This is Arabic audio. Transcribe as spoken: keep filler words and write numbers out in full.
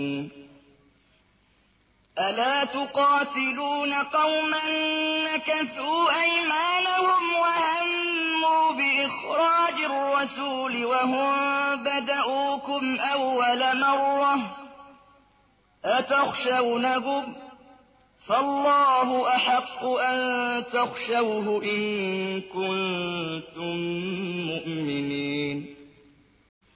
ألا تقاتلون قوما نكثوا أيمانهم وهموا بإخراج الرسول وهم بدؤوكم أول مرة أتخشونهم فالله أحق أن تخشوه إن كنتم مؤمنين